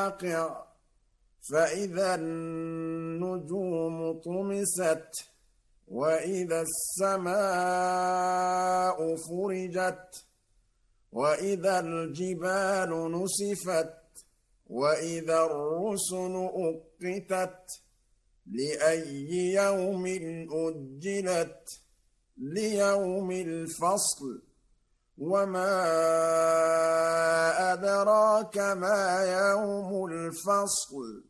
الواقع فإذا النجوم طمست وإذا السماء فرجت وإذا الجبال نسفت وإذا الرسل أقتت لأي يوم أجلت ليوم الفصل وما أدراك ما يوم الفصل